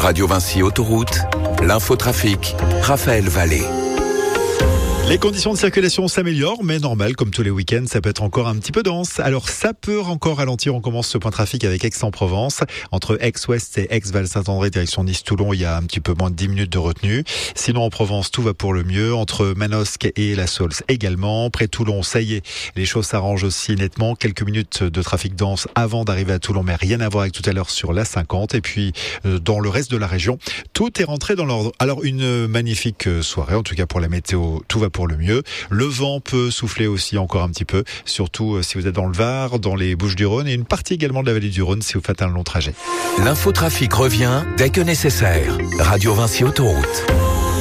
Radio Vinci Autoroute, l'infotrafic, Raphaël Vallée. Les conditions de circulation s'améliorent, mais normal, comme tous les week-ends, ça peut être encore un petit peu dense. Alors ça peut encore ralentir, on commence ce point trafic avec Aix-en-Provence. Entre Aix-Ouest et Aix-Val-Saint-André, direction Nice-Toulon, il y a un petit peu moins de 10 minutes de retenue. Sinon en Provence, tout va pour le mieux. Entre Manosque et La Saulce également. Près Toulon, ça y est, les choses s'arrangent aussi nettement. Quelques minutes de trafic dense avant d'arriver à Toulon, mais rien à voir avec tout à l'heure sur la 50. Et puis dans le reste de la région, tout est rentré dans l'ordre. Alors une magnifique soirée, en tout cas pour la météo, tout va pour le mieux. Le vent peut souffler aussi encore un petit peu, surtout si vous êtes dans le Var, dans les Bouches-du-Rhône et une partie également de la vallée du Rhône si vous faites un long trajet. L'infotrafic revient dès que nécessaire. Radio Vinci Autoroute.